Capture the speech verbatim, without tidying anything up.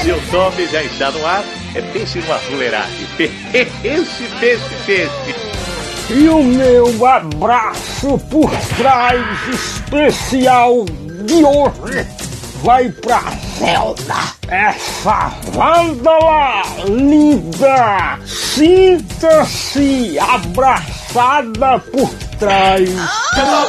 Seu nome já está no ar. É Peixe no Fuleiragem. Peixe, peixe, peixe. E o meu abraço por trás especial de hoje vai pra Zelda, essa vândala linda. Sinta-se abraçada por trás.